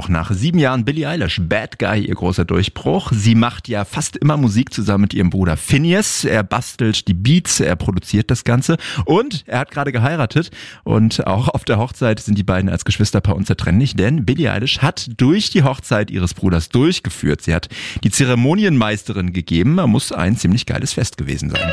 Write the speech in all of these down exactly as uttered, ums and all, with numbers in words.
auch nach sieben Jahren Billie Eilish, Bad Guy, ihr großer Durchbruch. Sie macht ja fast immer Musik zusammen mit ihrem Bruder Finneas. Er bastelt die Beats, er produziert das Ganze und er hat gerade geheiratet und auch auf der Hochzeit sind die beiden als Geschwisterpaar unzertrennlich, denn Billie Eilish hat durch die Hochzeit ihres Bruders durchgeführt. Sie hat die Zeremonienmeisterin gegeben. Muss ein ziemlich geiles Fest gewesen sein.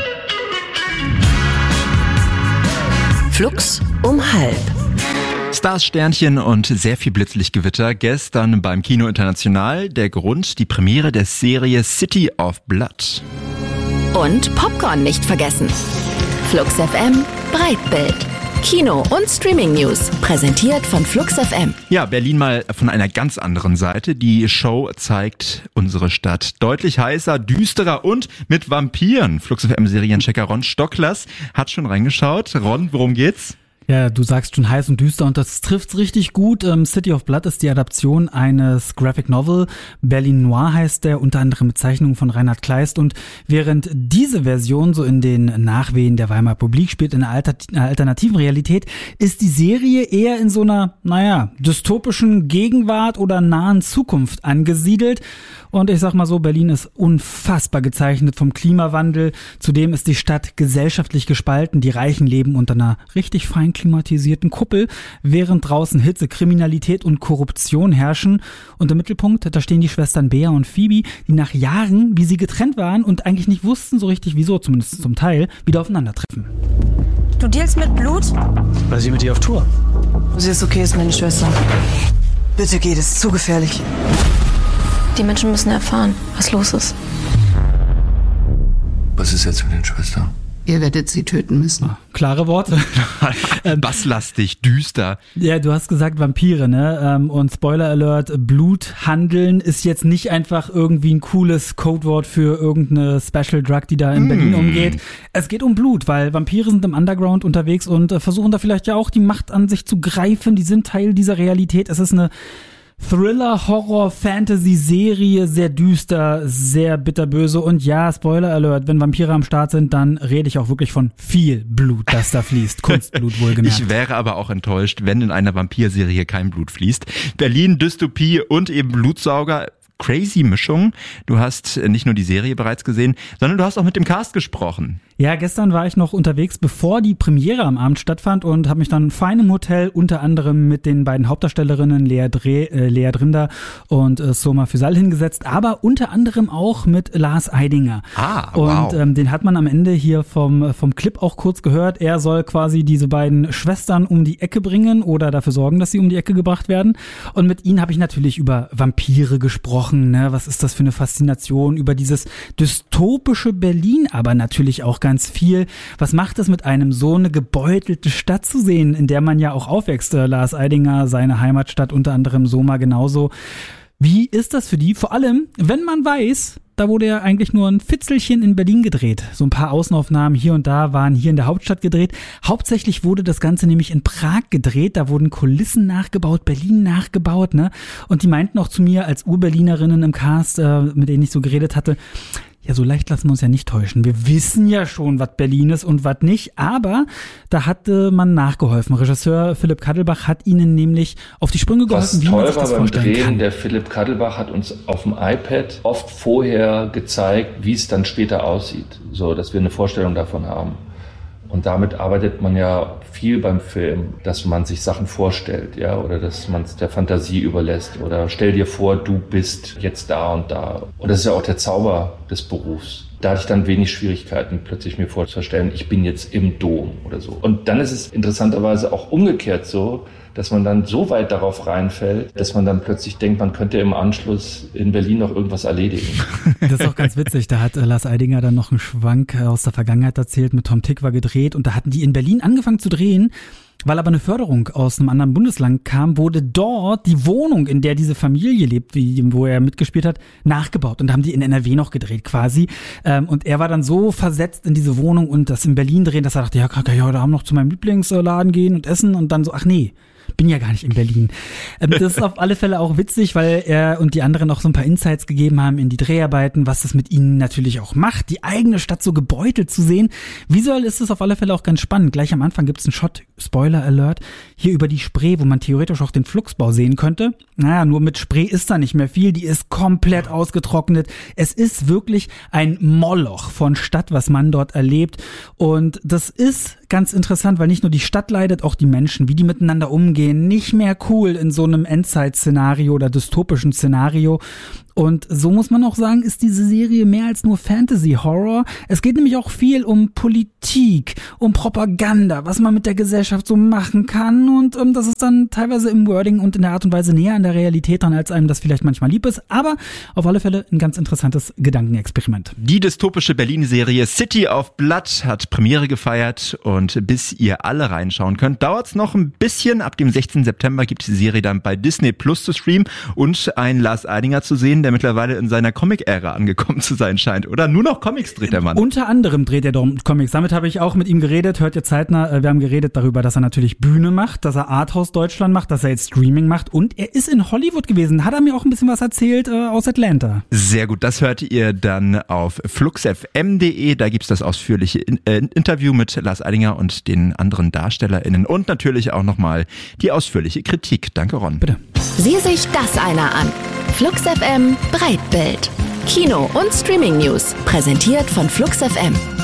Flux um halb. Stars, Sternchen und sehr viel Blitzlichtgewitter. Gestern beim Kino International. Der Grund, die Premiere der Serie City of Blood. Und Popcorn nicht vergessen. Flux F M, Breitbild. Kino- und Streaming-News. Präsentiert von Flux F M. Ja, Berlin mal von einer ganz anderen Seite. Die Show zeigt unsere Stadt deutlich heißer, düsterer und mit Vampiren. Flux F M-Serienchecker Ron Stocklers hat schon reingeschaut. Ron, worum geht's? Ja, du sagst schon heiß und düster und das trifft's richtig gut. Ähm, City of Blood ist die Adaption eines Graphic Novel. Berlin Noir heißt der, unter anderem mit Zeichnungen von Reinhard Kleist. Und während diese Version so in den Nachwehen der Weimarer Republik spielt, in einer, Alter, einer alternativen Realität, ist die Serie eher in so einer, naja, dystopischen Gegenwart oder nahen Zukunft angesiedelt. Und ich sag mal so, Berlin ist unfassbar gezeichnet vom Klimawandel. Zudem ist die Stadt gesellschaftlich gespalten. Die Reichen leben unter einer richtig fein klimatisierten Kuppel, während draußen Hitze, Kriminalität und Korruption herrschen. Und im Mittelpunkt, da stehen die Schwestern Bea und Phoebe, die nach Jahren, wie sie getrennt waren und eigentlich nicht wussten so richtig wieso, zumindest zum Teil, wieder aufeinandertreffen. Du dealst mit Blut? Weil sie mit dir auf Tour. Sie ist okay, ist meine Schwester. Bitte geh, das ist zu gefährlich. Die Menschen müssen erfahren, was los ist. Was ist jetzt mit den Schwestern? Ihr werdet sie töten müssen. Klare Worte. Basslastig, düster. Ja, du hast gesagt Vampire, ne? Und Spoiler Alert, Bluthandeln ist jetzt nicht einfach irgendwie ein cooles Codewort für irgendeine Special Drug, die da in mm. Berlin umgeht. Es geht um Blut, weil Vampire sind im Underground unterwegs und versuchen da vielleicht ja auch die Macht an sich zu greifen. Die sind Teil dieser Realität. Es ist eine Thriller, Horror, Fantasy-Serie, sehr düster, sehr bitterböse und ja, Spoiler Alert, wenn Vampire am Start sind, dann rede ich auch wirklich von viel Blut, das da fließt. Kunstblut wohlgemerkt. Ich wäre aber auch enttäuscht, wenn in einer Vampirserie kein Blut fließt. Berlin, Dystopie und eben Blutsauger. Crazy Mischung. Du hast nicht nur die Serie bereits gesehen, sondern du hast auch mit dem Cast gesprochen. Ja, gestern war ich noch unterwegs, bevor die Premiere am Abend stattfand und habe mich dann fein im Hotel unter anderem mit den beiden Hauptdarstellerinnen Lea, Dreh, äh, Lea Drinder und äh, Soma Füsal hingesetzt, aber unter anderem auch mit Lars Eidinger. Ah, wow. Und ähm, den hat man am Ende hier vom, vom Clip auch kurz gehört. Er soll quasi diese beiden Schwestern um die Ecke bringen oder dafür sorgen, dass sie um die Ecke gebracht werden. Und mit ihnen habe ich natürlich über Vampire gesprochen. Ne? Was ist das für eine Faszination über dieses dystopische Berlin, aber natürlich auch ganz viel. Was macht es mit einem, so eine gebeutelte Stadt zu sehen, in der man ja auch aufwächst? Äh, Lars Eidinger, seine Heimatstadt, unter anderem Soma genauso. Wie ist das für die? Vor allem, wenn man weiß, da wurde ja eigentlich nur ein Fitzelchen in Berlin gedreht. So ein paar Außenaufnahmen hier und da waren hier in der Hauptstadt gedreht. Hauptsächlich wurde das Ganze nämlich in Prag gedreht. Da wurden Kulissen nachgebaut, Berlin nachgebaut, ne? Und die meinten auch zu mir als Urberlinerinnen im Cast, äh, mit denen ich so geredet hatte, ja, so leicht lassen wir uns ja nicht täuschen. Wir wissen ja schon, was Berlin ist und was nicht, aber da hatte man nachgeholfen. Regisseur Philipp Kaddelbach hat ihnen nämlich auf die Sprünge geholfen, wie man sich das vorstellen beim Drehen, kann. Der Philipp Kaddelbach hat uns auf dem iPad oft vorher gezeigt, wie es dann später aussieht, so dass wir eine Vorstellung davon haben. Und damit arbeitet man ja viel beim Film, dass man sich Sachen vorstellt, ja, oder dass man es der Fantasie überlässt oder stell dir vor, du bist jetzt da und da. Und das ist ja auch der Zauber des Berufs. Da hatte ich dann wenig Schwierigkeiten, plötzlich mir vorzustellen, ich bin jetzt im Dom oder so. Und dann ist es interessanterweise auch umgekehrt so, dass man dann so weit darauf reinfällt, dass man dann plötzlich denkt, man könnte im Anschluss in Berlin noch irgendwas erledigen. Das ist auch ganz witzig. Da hat Lars Eidinger dann noch einen Schwank aus der Vergangenheit erzählt, mit Tom Tick war gedreht und da hatten die in Berlin angefangen zu drehen. Weil aber eine Förderung aus einem anderen Bundesland kam, wurde dort die Wohnung, in der diese Familie lebt, wie, wo er mitgespielt hat, nachgebaut. Und da haben die in N R W noch gedreht quasi. Und er war dann so versetzt in diese Wohnung und das in Berlin drehen, dass er dachte, ja, kann ich heute Abend noch zu meinem Lieblingsladen gehen und essen? Und dann so, ach nee, bin ja gar nicht in Berlin. Ähm, das ist auf alle Fälle auch witzig, weil er und die anderen auch so ein paar Insights gegeben haben in die Dreharbeiten, was das mit ihnen natürlich auch macht, die eigene Stadt so gebeutelt zu sehen. Visuell ist es auf alle Fälle auch ganz spannend. Gleich am Anfang gibt's einen Shot, Spoiler Alert, hier über die Spree, wo man theoretisch auch den Flugsbau sehen könnte. Naja, nur mit Spree ist da nicht mehr viel, die ist komplett ausgetrocknet. Es ist wirklich ein Moloch von Stadt, was man dort erlebt. Und das ist ganz interessant, weil nicht nur die Stadt leidet, auch die Menschen, wie die miteinander umgehen. Nicht mehr cool in so einem Endzeit-Szenario oder dystopischen Szenario. Und so muss man auch sagen, ist diese Serie mehr als nur Fantasy-Horror. Es geht nämlich auch viel um Politik, um Propaganda, was man mit der Gesellschaft so machen kann. Und ähm, das ist dann teilweise im Wording und in der Art und Weise näher an der Realität dran, als einem das vielleicht manchmal lieb ist. Aber auf alle Fälle ein ganz interessantes Gedankenexperiment. Die dystopische Berlin-Serie City of Blood hat Premiere gefeiert. Und bis ihr alle reinschauen könnt, dauert's noch ein bisschen. Ab dem sechzehnten September gibt es die Serie dann bei Disney Plus zu streamen und ein Lars Eidinger zu sehen, der mittlerweile in seiner Comic-Ära angekommen zu sein scheint. Oder nur noch Comics dreht der Mann. Unter anderem dreht er Comics. Damit habe ich auch mit ihm geredet. Hört ihr zeitnah. Wir haben geredet darüber, dass er natürlich Bühne macht, dass er Arthouse Deutschland macht, dass er jetzt Streaming macht. Und er ist in Hollywood gewesen. Hat er mir auch ein bisschen was erzählt äh, aus Atlanta. Sehr gut. Das hört ihr dann auf flux f m punkt d e. Da gibt's das ausführliche in- äh, Interview mit Lars Eidinger und den anderen DarstellerInnen. Und natürlich auch nochmal die ausführliche Kritik. Danke, Ron. Bitte. Sieh sich das einer an. Flux F M Breitbild. Kino- und Streaming-News. Präsentiert von Flux F M.